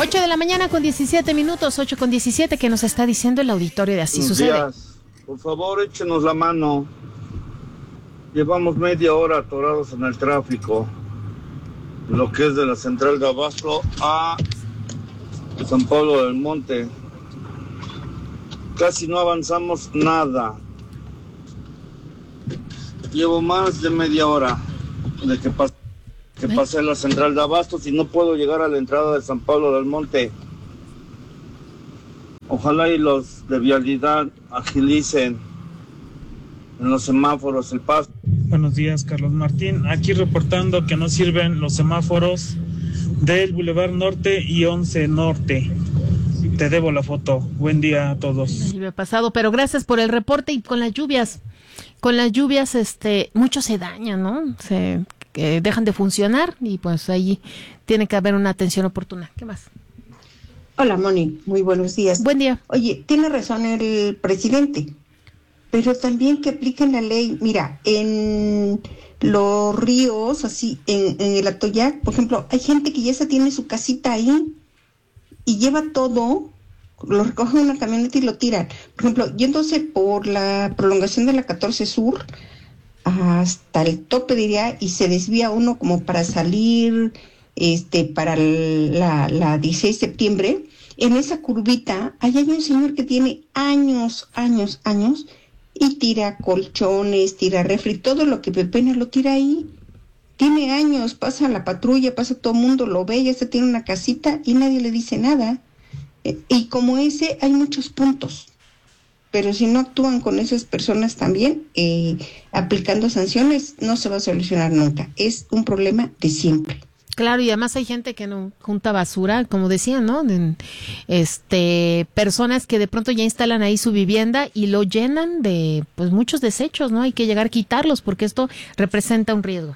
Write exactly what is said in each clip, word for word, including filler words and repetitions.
ocho de la mañana con diecisiete minutos, ocho con diecisiete, que nos está diciendo el auditorio de Así Buenos Sucede. días. Por favor, échenos la mano. Llevamos media hora atorados en el tráfico, lo que es de la central de Abasto a San Pablo del Monte. Casi no avanzamos nada. Llevo más de media hora de que, pas que pasé la central de Abastos y no puedo llegar a la entrada de San Pablo del Monte. Ojalá y los de vialidad agilicen en los semáforos el paso. Buenos días, Carlos Martín. Aquí reportando que no sirven los semáforos del Boulevard Norte y once Norte. Te debo la foto. Buen día a todos. Me ha pasado, pero gracias por el reporte. Y con las lluvias, con las lluvias, este, mucho se daña, ¿no? Se eh, dejan de funcionar y pues ahí tiene que haber una atención oportuna. ¿Qué más? Hola, Moni. Muy buenos días. Buen día. Oye, tiene razón el presidente, pero también que apliquen la ley. Mira, en los ríos, así, en, en el Atoyac, por ejemplo, hay gente que ya se tiene su casita ahí y lleva todo, lo recogen en una camioneta y lo tiran. Por ejemplo, yéndose por la prolongación de la catorce Sur hasta el tope, diría, y se desvía uno como para salir este para la, la dieciséis de septiembre, en esa curvita, allá hay un señor que tiene años, años, años, y tira colchones, tira refri, todo lo que pepena lo tira ahí. Tiene años, pasa la patrulla, pasa todo el mundo, lo ve, ya se tiene una casita y nadie le dice nada. Eh, y como ese, hay muchos puntos. Pero si no actúan con esas personas también, eh, aplicando sanciones, no se va a solucionar nunca. Es un problema de siempre. Claro, y además hay gente que no junta basura, como decían, ¿no? De, este, personas que de pronto ya instalan ahí su vivienda y lo llenan de, pues, muchos desechos, ¿no? Hay que llegar a quitarlos porque esto representa un riesgo.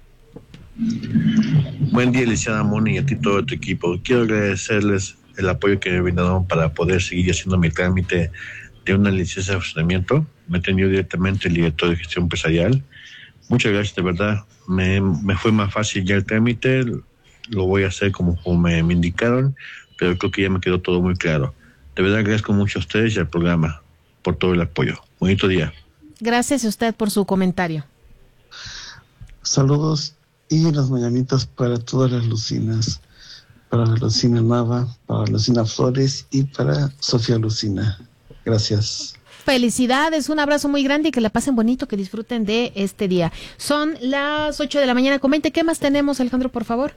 Buen día, licenciada Moni, y a ti todo tu equipo. Quiero agradecerles el apoyo que me brindaron para poder seguir haciendo mi trámite de una licencia de funcionamiento. Me atendió directamente el director de gestión empresarial. Muchas gracias, de verdad. Me, me fue más fácil ya el trámite. Lo voy a hacer como, como me, me indicaron, pero creo que ya me quedó todo muy claro. De verdad, agradezco mucho a ustedes y al programa por todo el apoyo. Bonito día. Gracias a usted por su comentario. Saludos y las mañanitas para todas las Lucinas, para Lucina Nava, para Lucina Flores y para Sofía Lucina. Gracias. Felicidades, un abrazo muy grande y que la pasen bonito, que disfruten de este día. Son las ocho de la mañana con veinte. ¿Qué más tenemos, Alejandro, por favor?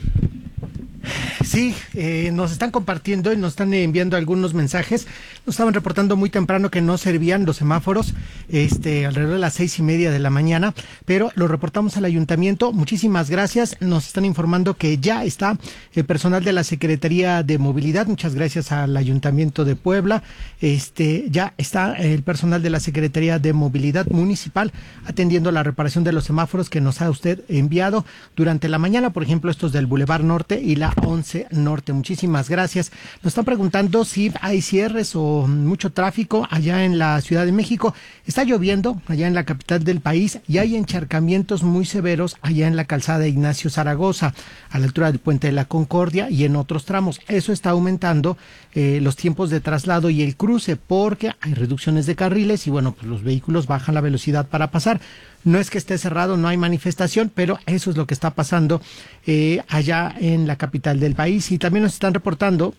Sí, eh, nos están compartiendo y nos están enviando algunos mensajes. Nos estaban reportando muy temprano que no servían los semáforos, este, alrededor de las seis y media de la mañana, pero lo reportamos al ayuntamiento. Muchísimas gracias. Nos están informando que ya está el personal de la Secretaría de Movilidad. Muchas gracias al Ayuntamiento de Puebla. Este, ya está el personal de la Secretaría de Movilidad Municipal atendiendo la reparación de los semáforos que nos ha usted enviado durante la mañana. Por ejemplo, estos del Boulevard Norte y la once Norte. Muchísimas gracias. Nos están preguntando si hay cierres o mucho tráfico allá en la Ciudad de México. Está lloviendo allá en la capital del país y hay encharcamientos muy severos allá en la calzada Ignacio Zaragoza, a la altura del Puente de la Concordia y en otros tramos. Eso está aumentando eh, los tiempos de traslado y el cruce porque hay reducciones de carriles y bueno, pues los vehículos bajan la velocidad para pasar. No es que esté cerrado, no hay manifestación, pero eso es lo que está pasando eh, allá en la capital del país. Y también nos están reportando,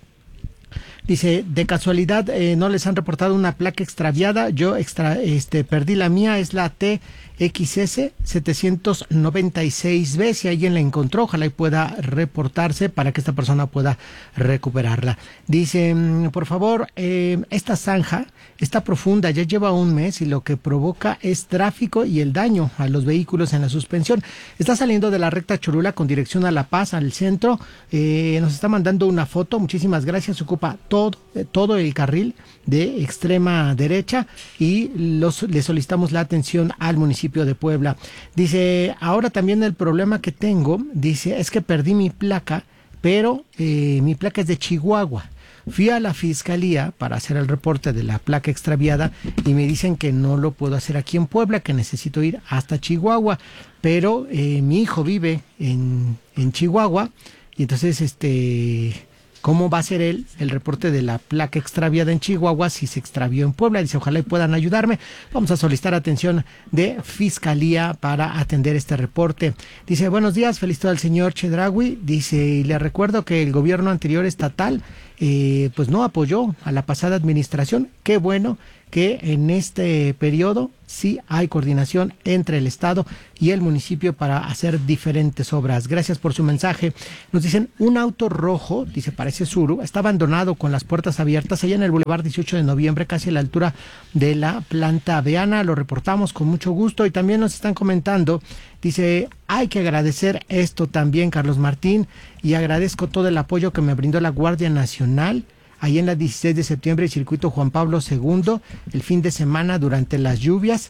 dice, de casualidad eh, no les han reportado una placa extraviada. Yo extra, este, perdí la mía, es la T X S setecientos noventa y seis B. Si alguien la encontró, ojalá y pueda reportarse para que esta persona pueda recuperarla. Dice, por favor, eh, esta zanja está profunda, ya lleva un mes y lo que provoca es tráfico y el daño a los vehículos en la suspensión. Está saliendo de la recta Cholula con dirección a La Paz, al centro. Eh, nos está mandando una foto, muchísimas gracias. Ocupa todo, eh, todo el carril de extrema derecha y los, le solicitamos la atención al municipio de Puebla. Dice, ahora también el problema que tengo, dice, es que perdí mi placa, pero eh, mi placa es de Chihuahua. Fui a la fiscalía para hacer el reporte de la placa extraviada y me dicen que no lo puedo hacer aquí en Puebla, que necesito ir hasta Chihuahua, pero eh, mi hijo vive en, en Chihuahua y entonces este cómo va a ser el, el reporte de la placa extraviada en Chihuahua si se extravió en Puebla. Dice, ojalá y puedan ayudarme. Vamos a solicitar atención de Fiscalía para atender este reporte. Dice, buenos días, felicito al señor Chedraui. Dice, y le recuerdo que el gobierno anterior estatal eh, pues no apoyó a la pasada administración. Qué bueno que en este periodo sí hay coordinación entre el Estado y el municipio para hacer diferentes obras. Gracias por su mensaje. Nos dicen, un auto rojo, dice, parece Suru, está abandonado con las puertas abiertas allá en el Boulevard dieciocho de noviembre, casi a la altura de la planta Aveana. Lo reportamos con mucho gusto y también nos están comentando, dice, hay que agradecer esto también, Carlos Martín, y agradezco todo el apoyo que me brindó la Guardia Nacional ahí en la dieciséis de septiembre, el circuito Juan Pablo segundo, el fin de semana durante las lluvias.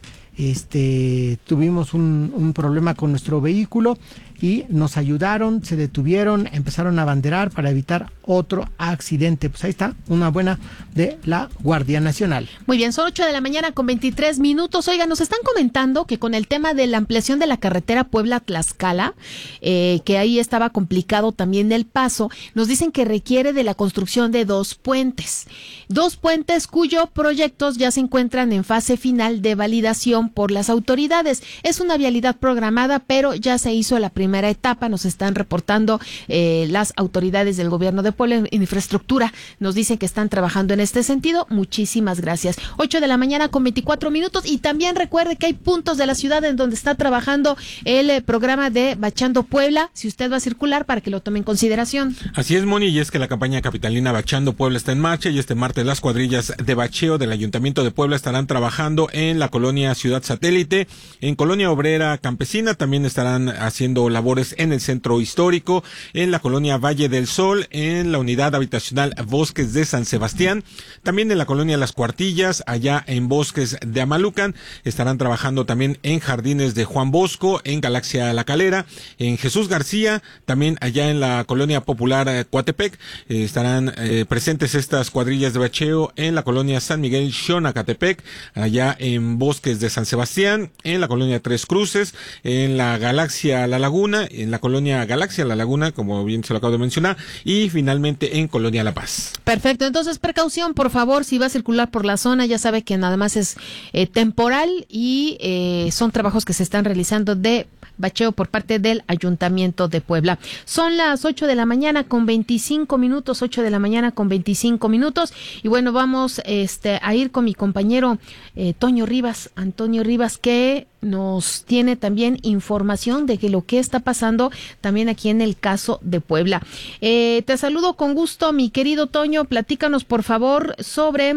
Este, tuvimos un, un problema con nuestro vehículo y nos ayudaron, se detuvieron, empezaron a banderar para evitar otro accidente. Pues ahí está, una buena de la Guardia Nacional. Muy bien, son ocho de la mañana con veintitrés minutos. Oiga, nos están comentando que con el tema de la ampliación de la carretera Puebla-Tlaxcala, eh, que ahí estaba complicado también el paso, nos dicen que requiere de la construcción de dos puentes. Dos puentes cuyos proyectos ya se encuentran en fase final de validación por las autoridades. Es una vialidad programada, pero ya se hizo la primera etapa. Nos están reportando eh, las autoridades del gobierno de Puebla en infraestructura. Nos dicen que están trabajando en este sentido. Muchísimas gracias. ocho de la mañana con veinticuatro minutos. Y también recuerde que hay puntos de la ciudad en donde está trabajando el eh, programa de Bachando Puebla. Si usted va a circular, para que lo tome en consideración. Así es, Moni, y es que la campaña capitalina Bachando Puebla está en marcha y este martes las cuadrillas de bacheo del Ayuntamiento de Puebla estarán trabajando en la colonia Ciudad Satélite, en Colonia Obrera Campesina, también estarán haciendo labores en el centro histórico, en la colonia Valle del Sol, en la unidad habitacional Bosques de San Sebastián, también en la colonia Las Cuartillas, allá en Bosques de Amalucan, estarán trabajando también en Jardines de Juan Bosco, en Galaxia La Calera, en Jesús García, también allá en la colonia popular eh, Coatepec, eh, estarán eh, presentes estas cuadrillas de bacheo en la colonia San Miguel Xonacatepec, allá en Bosques de San Sebastián, en la colonia Tres Cruces, en la Galaxia La Laguna, en la colonia Galaxia La Laguna, como bien se lo acabo de mencionar, y finalmente en Colonia La Paz. Perfecto, entonces precaución, por favor, si va a circular por la zona, ya sabe que nada más es eh, temporal y eh, son trabajos que se están realizando de bacheo por parte del Ayuntamiento de Puebla. Son las ocho de la mañana con veinticinco minutos, ocho de la mañana con veinticinco minutos, y bueno, vamos este a ir con mi compañero eh, Toño Rivas, Antonio Rivas, que nos tiene también información de que lo que está pasando también aquí en el caso de Puebla. Eh, te saludo con gusto, mi querido Toño, platícanos por favor sobre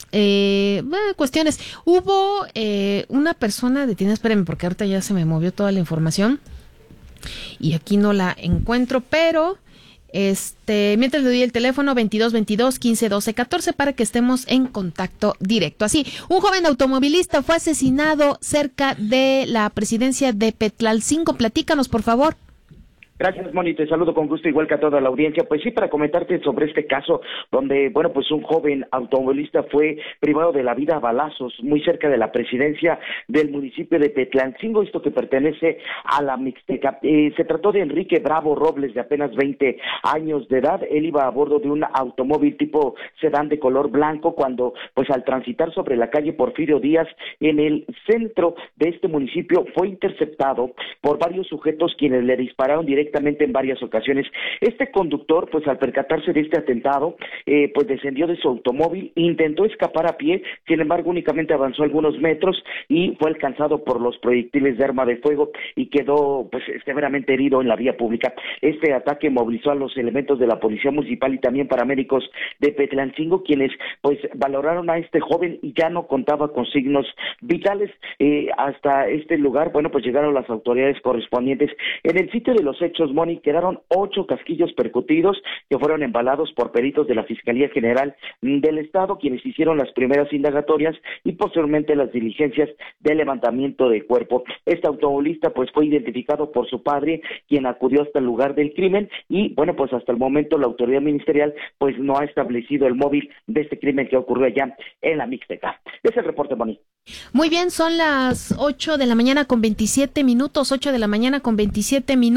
Eh, bueno, cuestiones. Hubo eh, una persona detenida, espérenme porque ahorita ya se me movió toda la información y aquí no la encuentro, pero este, mientras le doy el teléfono veintidós veintidós quince doce catorce para que estemos en contacto directo. Así, un joven automovilista fue asesinado cerca de la presidencia de Petlalcingo. Platícanos, por favor. Gracias, Moni, te saludo con gusto, igual que a toda la audiencia. Pues sí, para comentarte sobre este caso, donde, bueno, pues un joven automovilista fue privado de la vida a balazos, muy cerca de la presidencia del municipio de Petlalcingo, esto que pertenece a la Mixteca. Eh, se trató de Enrique Bravo Robles, de apenas veinte años de edad. Él iba a bordo de un automóvil tipo sedán de color blanco, cuando, pues al transitar sobre la calle Porfirio Díaz, en el centro de este municipio, fue interceptado por varios sujetos quienes le dispararon directamente en varias ocasiones. Este conductor, pues al percatarse de este atentado, eh, pues descendió de su automóvil, intentó escapar a pie, sin embargo únicamente avanzó algunos metros y fue alcanzado por los proyectiles de arma de fuego y quedó pues severamente herido en la vía pública. Este ataque movilizó a los elementos de la policía municipal y también paramédicos de Petlalcingo, quienes pues valoraron a este joven y ya no contaba con signos vitales. Eh, hasta este lugar, bueno, pues llegaron las autoridades correspondientes. En el sitio de los hechos, Moni, quedaron ocho casquillos percutidos que fueron embalados por peritos de la Fiscalía General del Estado, quienes hicieron las primeras indagatorias y posteriormente las diligencias de levantamiento de cuerpo. Este automovilista pues fue identificado por su padre, quien acudió hasta el lugar del crimen y bueno, pues hasta el momento la autoridad ministerial pues no ha establecido el móvil de este crimen que ocurrió allá en la Mixteca. Es el reporte, Moni. Muy bien, son las ocho de la mañana con veintisiete minutos, ocho de la mañana con veintisiete minutos.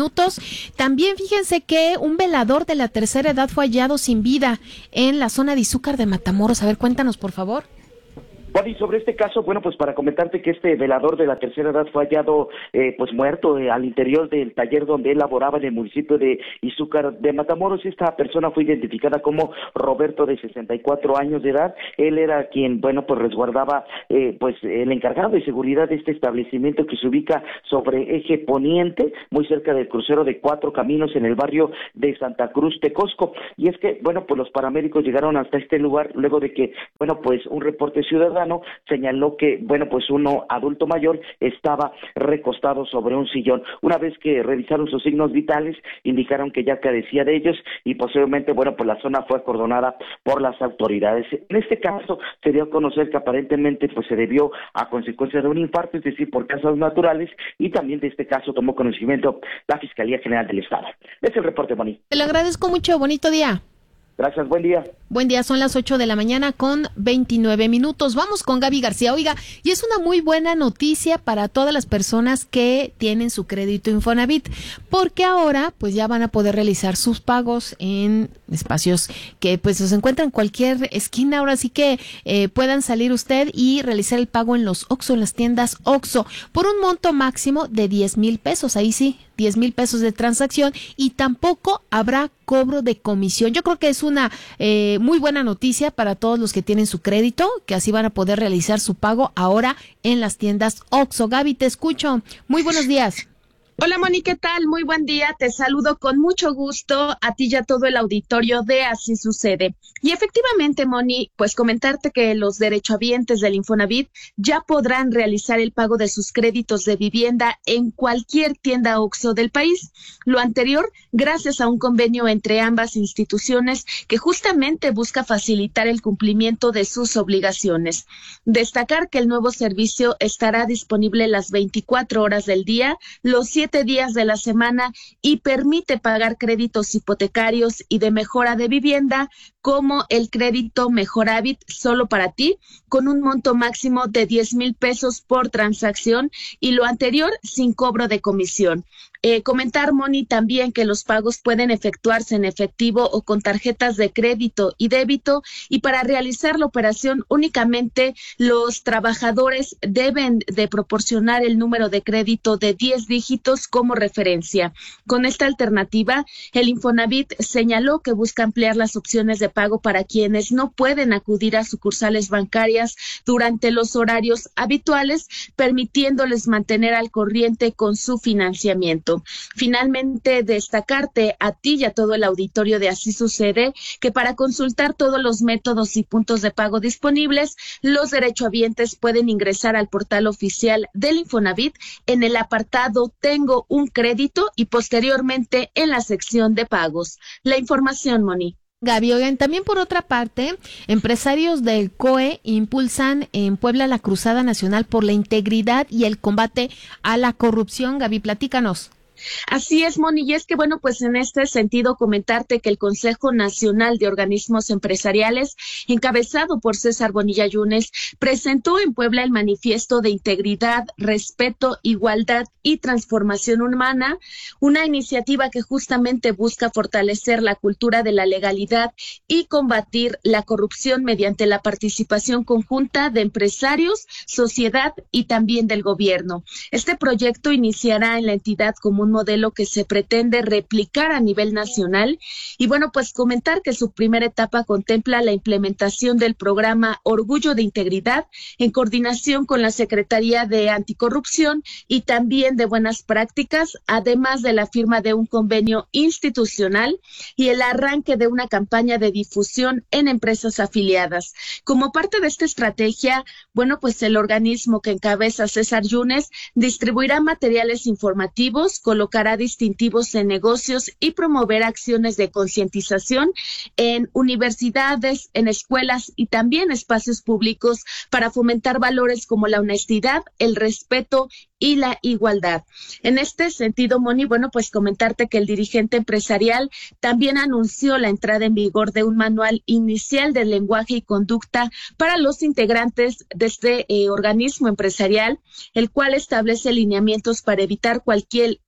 También fíjense que un velador de la tercera edad fue hallado sin vida en la zona de Izúcar de Matamoros. A ver, cuéntanos, por favor. Bueno, y sobre este caso, bueno, pues para comentarte que este velador de la tercera edad fue hallado eh, pues muerto eh, al interior del taller donde él laboraba en el municipio de Izúcar de Matamoros. Esta persona fue identificada como Roberto, de sesenta y cuatro años de edad. Él era quien, bueno, pues resguardaba eh, pues el encargado de seguridad de este establecimiento que se ubica sobre eje poniente, muy cerca del crucero de Cuatro Caminos en el barrio de Santa Cruz Tecosco. Y es que, bueno, pues los paramédicos llegaron hasta este lugar luego de que, bueno, pues un reporte ciudadano señaló que, bueno, pues uno adulto mayor estaba recostado sobre un sillón. Una vez que revisaron sus signos vitales, indicaron que ya carecía de ellos y posteriormente, bueno, pues la zona fue acordonada por las autoridades. En este caso, se dio a conocer que aparentemente pues se debió a consecuencia de un infarto, es decir, por causas naturales, y también de este caso tomó conocimiento la Fiscalía General del Estado. Es el reporte, Moni. Te lo agradezco mucho, bonito día. Gracias, buen día. Buen día, son las ocho de la mañana con veintinueve minutos. Vamos con Gaby García. Oiga, y es una muy buena noticia para todas las personas que tienen su crédito Infonavit, porque ahora pues ya van a poder realizar sus pagos en espacios que pues se encuentran en cualquier esquina. Ahora sí que eh, puedan salir usted y realizar el pago en los Oxxo, en las tiendas Oxxo, por un monto máximo de diez mil pesos. Ahí sí, diez mil pesos de transacción, y tampoco habrá cobro de comisión. Yo creo que es una eh, muy buena noticia para todos los que tienen su crédito, que así van a poder realizar su pago ahora en las tiendas Oxxo. Gaby, te escucho. Muy buenos días. Hola, Moni, ¿qué tal? Muy buen día. Te saludo con mucho gusto a ti y a todo el auditorio de Así Sucede. Y efectivamente, Moni, pues comentarte que los derechohabientes del Infonavit ya podrán realizar el pago de sus créditos de vivienda en cualquier tienda Oxxo del país. Lo anterior, gracias a un convenio entre ambas instituciones que justamente busca facilitar el cumplimiento de sus obligaciones. Destacar que el nuevo servicio estará disponible las veinticuatro horas del día, los siete días de la semana, y permite pagar créditos hipotecarios y de mejora de vivienda, como el crédito Mejoravit solo para ti, con un monto máximo de diez mil pesos por transacción, y lo anterior sin cobro de comisión. Eh, comentar, Moni, también que los pagos pueden efectuarse en efectivo o con tarjetas de crédito y débito, y para realizar la operación únicamente los trabajadores deben de proporcionar el número de crédito de diez dígitos como referencia. Con esta alternativa, el Infonavit señaló que busca ampliar las opciones de pago para quienes no pueden acudir a sucursales bancarias durante los horarios habituales, permitiéndoles mantener al corriente con su financiamiento. Finalmente, destacarte a ti y a todo el auditorio de Así Sucede que para consultar todos los métodos y puntos de pago disponibles, los derechohabientes pueden ingresar al portal oficial del Infonavit en el apartado Tengo un crédito y posteriormente en la sección de pagos. La información, Moni. Gaby, oigan, también por otra parte, empresarios del C O E impulsan en Puebla la Cruzada Nacional por la Integridad y el Combate a la Corrupción. Gaby, platícanos. Así es, Moni, y es que, bueno, pues en este sentido comentarte que el Consejo Nacional de Organismos Empresariales, encabezado por César Bonilla Yunes, presentó en Puebla el Manifiesto de Integridad, Respeto, Igualdad y Transformación Humana, una iniciativa que justamente busca fortalecer la cultura de la legalidad y combatir la corrupción mediante la participación conjunta de empresarios, sociedad y también del gobierno. Este proyecto iniciará en la entidad como un modelo que se pretende replicar a nivel nacional, y bueno, pues comentar que su primera etapa contempla la implementación del programa Orgullo de Integridad en coordinación con la Secretaría de Anticorrupción y también de Buenas Prácticas, además de la firma de un convenio institucional y el arranque de una campaña de difusión en empresas afiliadas. Como parte de esta estrategia, bueno, pues el organismo que encabeza César Yunes distribuirá materiales informativos, colocará distintivos en negocios y promoverá acciones de concientización en universidades, en escuelas y también espacios públicos para fomentar valores como la honestidad, el respeto y la igualdad. En este sentido, Moni, bueno, pues comentarte que el dirigente empresarial también anunció la entrada en vigor de un manual inicial de lenguaje y conducta para los integrantes de este eh, organismo empresarial, el cual establece lineamientos para evitar cualquier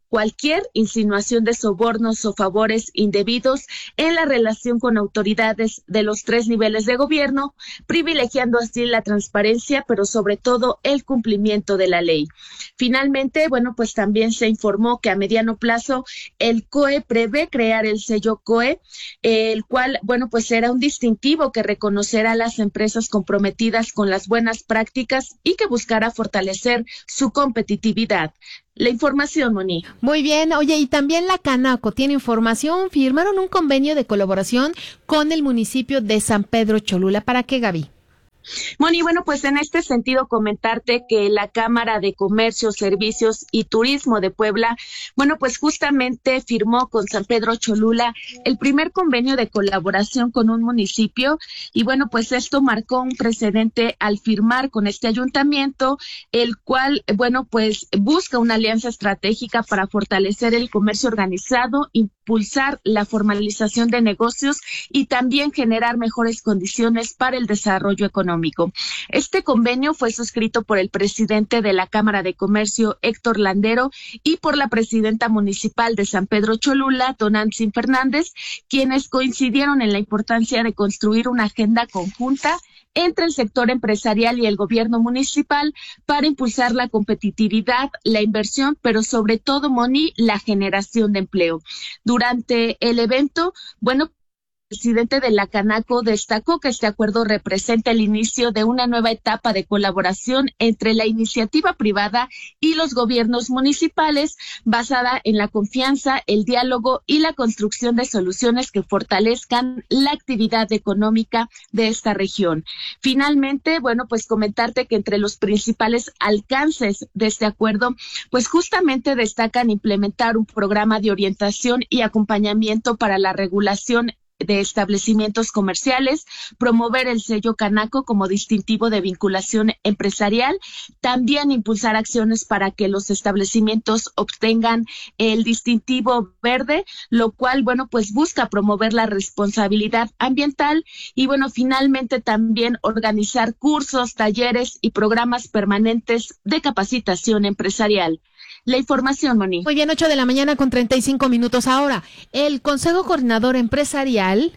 cualquier insinuación de sobornos o favores indebidos en la relación con autoridades de los tres niveles de gobierno, privilegiando así la transparencia, pero sobre todo el cumplimiento de la ley. Finalmente, bueno, pues también se informó que a mediano plazo el C O E prevé crear el sello C O E, el cual, bueno, pues será un distintivo que reconocerá a las empresas comprometidas con las buenas prácticas y que buscará fortalecer su competitividad. La información, Moni. Muy bien. Oye, y también la Canaco tiene información. Firmaron un convenio de colaboración con el municipio de San Pedro Cholula. ¿Para qué, Gaby? Moni, bueno, pues en este sentido comentarte que la Cámara de Comercio, Servicios y Turismo de Puebla, bueno, pues justamente firmó con San Pedro Cholula el primer convenio de colaboración con un municipio y bueno, pues esto marcó un precedente al firmar con este ayuntamiento, el cual, bueno, pues busca una alianza estratégica para fortalecer el comercio organizado, impulsar la formalización de negocios y también generar mejores condiciones para el desarrollo económico. Este convenio fue suscrito por el presidente de la Cámara de Comercio, Héctor Landero, y por la presidenta municipal de San Pedro Cholula, Tonantzin Fernández, quienes coincidieron en la importancia de construir una agenda conjunta entre el sector empresarial y el gobierno municipal para impulsar la competitividad, la inversión, pero sobre todo, Moni, la generación de empleo. Durante el evento, bueno, el presidente de la Canaco destacó que este acuerdo representa el inicio de una nueva etapa de colaboración entre la iniciativa privada y los gobiernos municipales, basada en la confianza, el diálogo y la construcción de soluciones que fortalezcan la actividad económica de esta región. Finalmente, bueno, pues comentarte que entre los principales alcances de este acuerdo, pues justamente destacan implementar un programa de orientación y acompañamiento para la regulación de establecimientos comerciales, promover el sello Canaco como distintivo de vinculación empresarial, también impulsar acciones para que los establecimientos obtengan el distintivo verde, lo cual, bueno, pues busca promover la responsabilidad ambiental y, bueno, finalmente también organizar cursos, talleres y programas permanentes de capacitación empresarial. La información, Moni. Muy bien, ocho de la mañana con treinta y cinco minutos. Ahora, el Consejo Coordinador Empresarial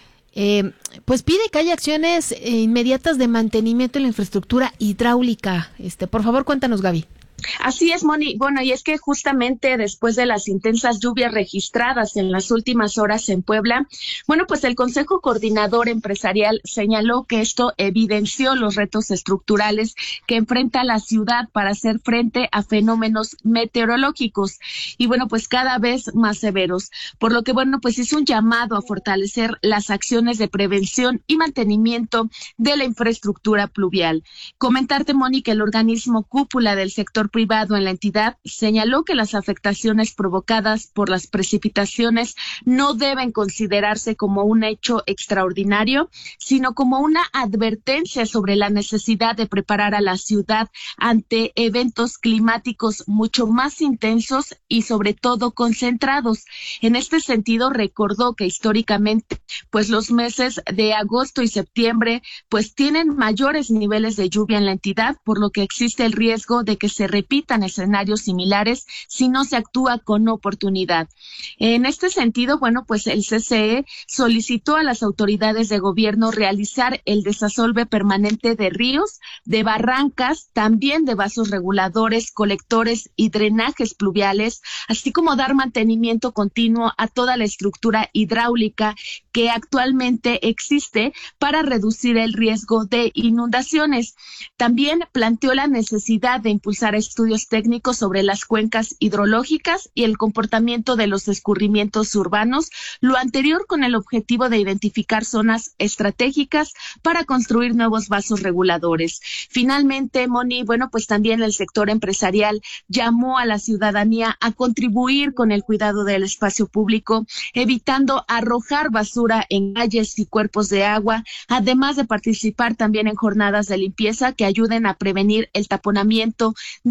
eh, pues pide que haya acciones eh, inmediatas de mantenimiento en la infraestructura hidráulica. Este, por favor, cuéntanos, Gaby. Así es, Moni. Bueno, y es que justamente después de las intensas lluvias registradas en las últimas horas en Puebla, bueno, pues el Consejo Coordinador Empresarial señaló que esto evidenció los retos estructurales que enfrenta la ciudad para hacer frente a fenómenos meteorológicos y, bueno, pues cada vez más severos. Por lo que, bueno, pues hizo un llamado a fortalecer las acciones de prevención y mantenimiento de la infraestructura pluvial. Comentarte, Moni, que el organismo cúpula del sector privado en la entidad señaló que las afectaciones provocadas por las precipitaciones no deben considerarse como un hecho extraordinario, sino como una advertencia sobre la necesidad de preparar a la ciudad ante eventos climáticos mucho más intensos y sobre todo concentrados. En este sentido, recordó que históricamente, pues los meses de agosto y septiembre, pues tienen mayores niveles de lluvia en la entidad, por lo que existe el riesgo de que se repitan escenarios similares si no se actúa con oportunidad. En este sentido, bueno, pues el C C E solicitó a las autoridades de gobierno realizar el desasolve permanente de ríos, de barrancas, también de vasos reguladores, colectores y drenajes pluviales, así como dar mantenimiento continuo a toda la estructura hidráulica que actualmente existe para reducir el riesgo de inundaciones. También planteó la necesidad de impulsar estudios técnicos sobre las cuencas hidrológicas y el comportamiento de los escurrimientos urbanos, lo anterior con el objetivo de identificar zonas estratégicas para construir nuevos vasos reguladores. Finalmente, Moni, bueno, pues también el sector empresarial llamó a la ciudadanía a contribuir con el cuidado del espacio público, evitando arrojar basura en calles y cuerpos de agua, además de participar también en jornadas de limpieza que ayuden a prevenir el taponamiento de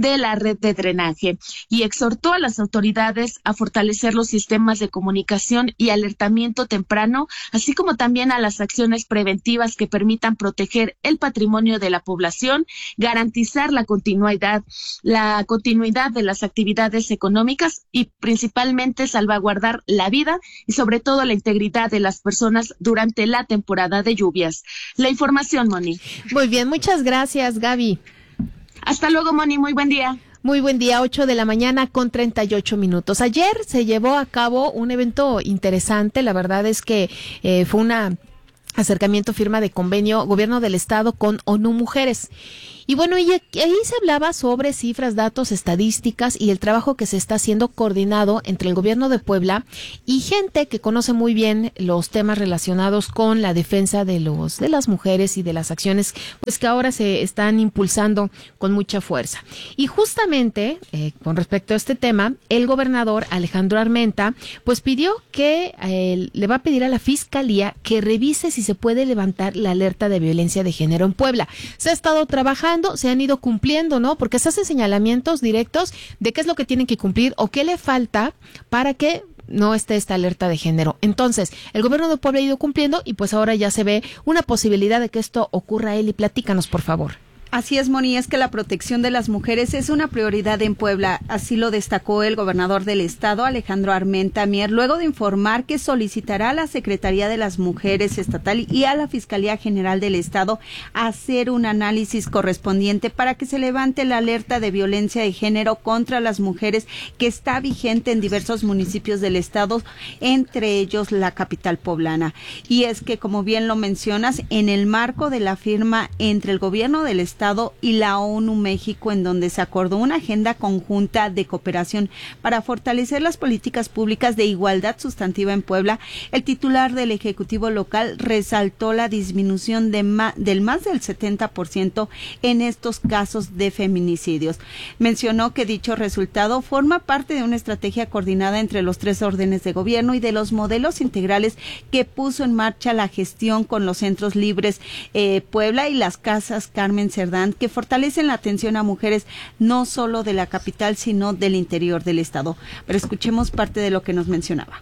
de la red de drenaje y exhortó a las autoridades a fortalecer los sistemas de comunicación y alertamiento temprano, así como también a las acciones preventivas que permitan proteger el patrimonio de la población, garantizar la continuidad, la continuidad de las actividades económicas y principalmente salvaguardar la vida y sobre todo la integridad de las personas durante la temporada de lluvias. La información, Moni. Muy bien, muchas gracias, Gaby. Hasta luego, Moni, muy buen día. Muy buen día, ocho de la mañana con treinta y ocho minutos. Ayer se llevó a cabo un evento interesante, la verdad es que eh, fue una acercamiento, firma de convenio Gobierno del Estado con ONU Mujeres. Y bueno, y ahí se hablaba sobre cifras, datos, estadísticas y el trabajo que se está haciendo coordinado entre el Gobierno de Puebla y gente que conoce muy bien los temas relacionados con la defensa de los de las mujeres y de las acciones pues que ahora se están impulsando con mucha fuerza. Y justamente eh, con respecto a este tema, el gobernador Alejandro Armenta pues pidió que eh, le va a pedir a la Fiscalía que revise si se puede levantar la alerta de violencia de género en Puebla. Se ha estado trabajando, se han ido cumpliendo, ¿no? Porque se hacen señalamientos directos de qué es lo que tienen que cumplir o qué le falta para que no esté esta alerta de género. Entonces, el gobierno de Puebla ha ido cumpliendo y pues ahora ya se ve una posibilidad de que esto ocurra. Eli, platícanos, por favor. Así es, Moni, es que la protección de las mujeres es una prioridad en Puebla. Así lo destacó el gobernador del estado, Alejandro Armenta Mier, luego de informar que solicitará a la Secretaría de las Mujeres Estatal y a la Fiscalía General del Estado hacer un análisis correspondiente para que se levante la alerta de violencia de género contra las mujeres que está vigente en diversos municipios del estado, entre ellos la capital poblana. Y es que, como bien lo mencionas, en el marco de la firma entre el gobierno del estado y la ONU México, en donde se acordó una agenda conjunta de cooperación para fortalecer las políticas públicas de igualdad sustantiva en Puebla, el titular del Ejecutivo local resaltó la disminución de ma- del más del setenta por ciento en estos casos de feminicidios. Mencionó que dicho resultado forma parte de una estrategia coordinada entre los tres órdenes de gobierno y de los modelos integrales que puso en marcha la gestión con los centros libres eh, Puebla y las casas Carmen Cerdán, que fortalecen la atención a mujeres no solo de la capital, sino del interior del estado. Pero escuchemos parte de lo que nos mencionaba.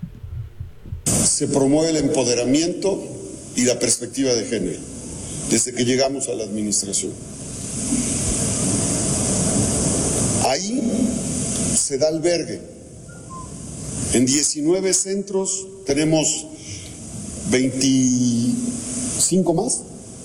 Se promueve el empoderamiento y la perspectiva de género desde que llegamos a la administración. Ahí se da albergue. En diecinueve centros tenemos veinticinco más.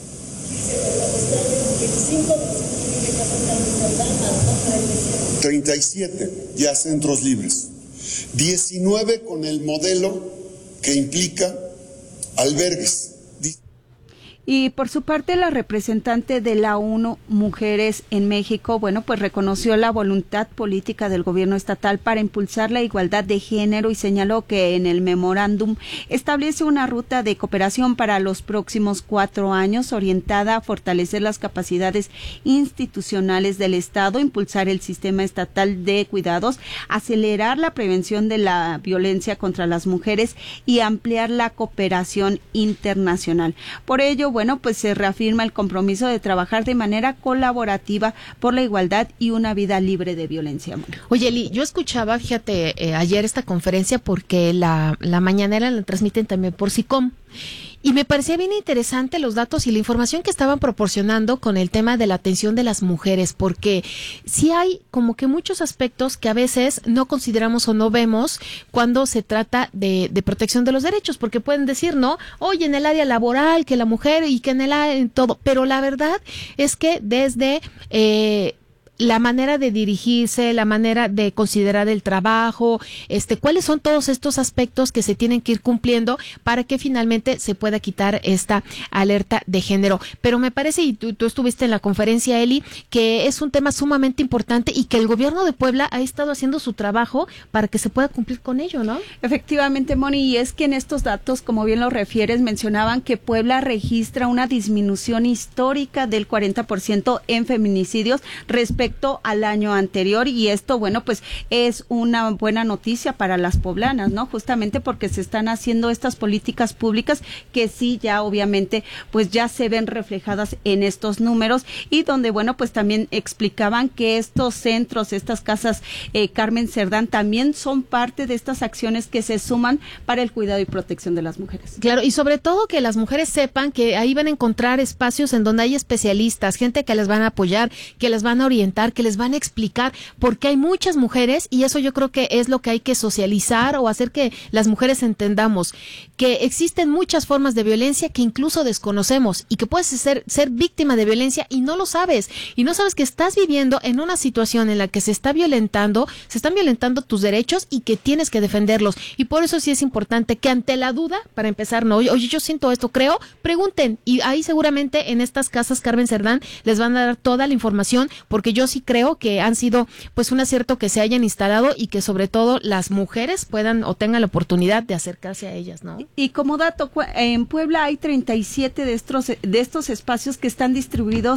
treinta y siete ya centros libres, diecinueve con el modelo que implica albergues. Y por su parte, la representante de la ONU Mujeres en México, bueno, pues reconoció la voluntad política del gobierno estatal para impulsar la igualdad de género y señaló que en el memorándum establece una ruta de cooperación para los próximos cuatro años orientada a fortalecer las capacidades institucionales del Estado, impulsar el sistema estatal de cuidados, acelerar la prevención de la violencia contra las mujeres y ampliar la cooperación internacional. Por ello, bueno, pues se reafirma el compromiso de trabajar de manera colaborativa por la igualdad y una vida libre de violencia. Oye, Eli, yo escuchaba, fíjate, eh, ayer esta conferencia porque la, la mañanera la transmiten también por SICOM. Y me parecía bien interesante los datos y la información que estaban proporcionando con el tema de la atención de las mujeres, porque sí hay como que muchos aspectos que a veces no consideramos o no vemos cuando se trata de, de protección de los derechos, porque pueden decir, no, oye, en el área laboral, que la mujer y que en el área, en todo, pero la verdad es que desde... Eh, la manera de dirigirse, la manera de considerar el trabajo, este, cuáles son todos estos aspectos que se tienen que ir cumpliendo para que finalmente se pueda quitar esta alerta de género. Pero me parece, y tú, tú estuviste en la conferencia, Eli, que es un tema sumamente importante y que el gobierno de Puebla ha estado haciendo su trabajo para que se pueda cumplir con ello, ¿no? Efectivamente, Moni, y es que en estos datos, como bien lo refieres, mencionaban que Puebla registra una disminución histórica del cuarenta por ciento en feminicidios respecto respecto al año anterior, y esto, bueno, pues es una buena noticia para las poblanas, ¿no? Justamente porque se están haciendo estas políticas públicas que sí ya obviamente pues ya se ven reflejadas en estos números, y donde, bueno, pues también explicaban que estos centros, estas casas eh, Carmen Cerdán, también son parte de estas acciones que se suman para el cuidado y protección de las mujeres. Claro, y sobre todo que las mujeres sepan que ahí van a encontrar espacios en donde hay especialistas, gente que les van a apoyar, que les van a orientar, que les van a explicar, porque hay muchas mujeres, y eso yo creo que es lo que hay que socializar o hacer que las mujeres entendamos, que existen muchas formas de violencia que incluso desconocemos, y que puedes ser, ser víctima de violencia y no lo sabes, y no sabes que estás viviendo en una situación en la que se está violentando, se están violentando tus derechos y que tienes que defenderlos. Y por eso sí es importante que ante la duda, para empezar, no, oye, oye yo siento esto, creo, pregunten, y ahí seguramente en estas casas Carmen Cerdán les van a dar toda la información, porque yo sí creo que han sido pues un acierto que se hayan instalado y que sobre todo las mujeres puedan o tengan la oportunidad de acercarse a ellas, ¿no? Y como dato, en Puebla hay treinta y siete de estos, de estos espacios que están distribuidos